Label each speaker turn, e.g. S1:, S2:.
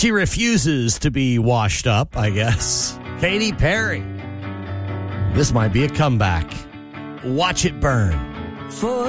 S1: She refuses to be washed up, I guess. Katy Perry. This might be a comeback. Watch it burn.
S2: For